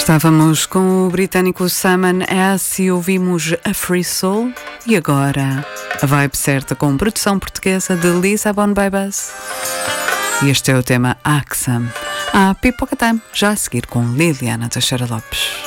Estávamos com o britânico Simon S. e ouvimos a Free Soul. E agora, a vibe certa com produção portuguesa de Lisabon Babies. E este é o tema Axam. Pipoca Time, já a seguir com Liliana Teixeira Lopes.